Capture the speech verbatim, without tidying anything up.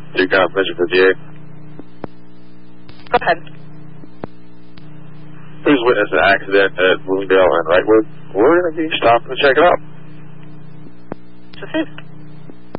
two confirmation fifty-eight. Go ahead. Who's witnessed an accident at Bloomdale and Wrightwood? We're going to be stopping to check it out. This is